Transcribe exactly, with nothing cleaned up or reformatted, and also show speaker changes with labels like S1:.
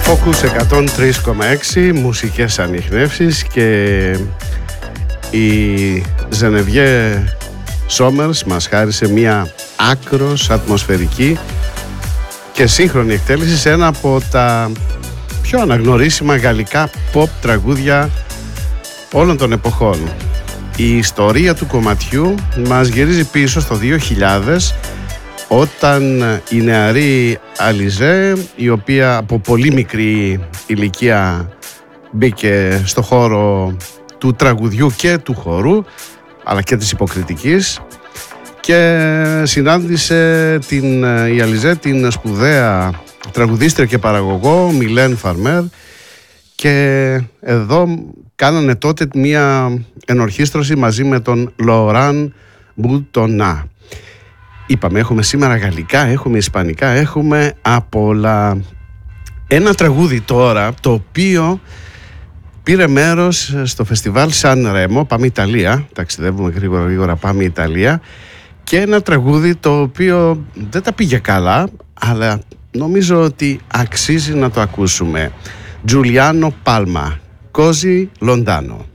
S1: Focus εκατόν τρία κόμμα έξι, μουσικές ανιχνεύσεις, και η Ζενεβιέ Σόμερς μας χάρισε μια άκρος ατμοσφαιρική και σύγχρονη εκτέλεση σε ένα από τα πιο αναγνωρίσιμα γαλλικά pop τραγούδια όλων των εποχών. Η ιστορία του κομματιού μας γυρίζει πίσω στο δύο χιλιάδες, όταν η νεαρή Αλιζέ, η οποία από πολύ μικρή ηλικία μπήκε στο χώρο του τραγουδιού και του χορού, αλλά και της υποκριτικής, και συνάντησε την, η Αλιζέ την σπουδαία τραγουδίστρια και παραγωγό Μιλέν Φαρμέρ, και εδώ κάνανε τότε μια ενορχήστρωση μαζί με τον Λοράν Μπουτονά. Είπαμε, έχουμε σήμερα γαλλικά, έχουμε ισπανικά, έχουμε απ' όλα. Ένα τραγούδι τώρα, το οποίο πήρε μέρος στο φεστιβάλ Σαν Ρέμο, πάμε Ιταλία, ταξιδεύουμε γρήγορα γρήγορα, πάμε Ιταλία, και ένα τραγούδι το οποίο δεν τα πήγε καλά, αλλά νομίζω ότι αξίζει να το ακούσουμε. Giuliano Palma, Così Lontano.